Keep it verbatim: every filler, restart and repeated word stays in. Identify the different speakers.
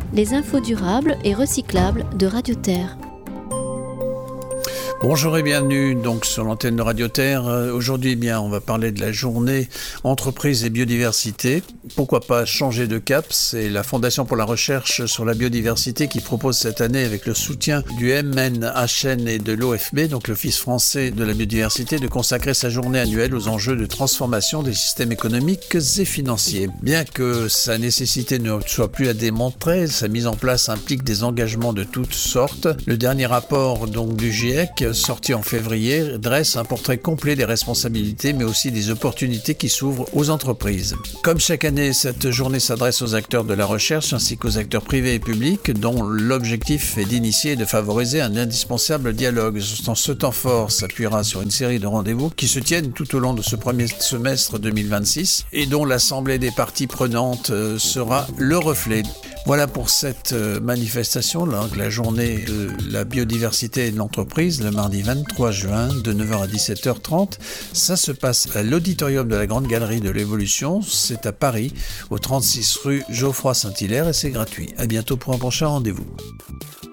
Speaker 1: les infos durables et recyclables de Radio Terre.
Speaker 2: Bonjour et bienvenue donc sur l'antenne de Radio Terre. Euh, aujourd'hui, eh bien, on va parler de la journée entreprise et biodiversité. Pourquoi pas changer de cap? C'est la Fondation pour la recherche sur la biodiversité qui propose cette année, avec le soutien du M N H N et de l'O F B, donc l'Office français de la biodiversité, de consacrer sa journée annuelle aux enjeux de transformation des systèmes économiques et financiers. Bien que sa nécessité ne soit plus à démontrer, sa mise en place implique des engagements de toutes sortes. Le dernier rapport donc du GIEC, sorti en février, dresse un portrait complet des responsabilités mais aussi des opportunités qui s'ouvrent aux entreprises. Comme chaque année, cette journée s'adresse aux acteurs de la recherche ainsi qu'aux acteurs privés et publics dont l'objectif est d'initier et de favoriser un indispensable dialogue. Ce temps fort s'appuiera sur une série de rendez-vous qui se tiennent tout au long de ce premier semestre deux mille vingt-six et dont l'assemblée des parties prenantes sera le reflet. Voilà pour cette manifestation, donc la journée de la biodiversité et de l'entreprise, le mardi vingt-trois juin, de neuf heures à dix-sept heures trente. Ça se passe à l'auditorium de la Grande Galerie de l'Évolution. C'est à Paris, au trente-six rue Geoffroy Saint-Hilaire, et c'est gratuit. À bientôt pour un prochain rendez-vous.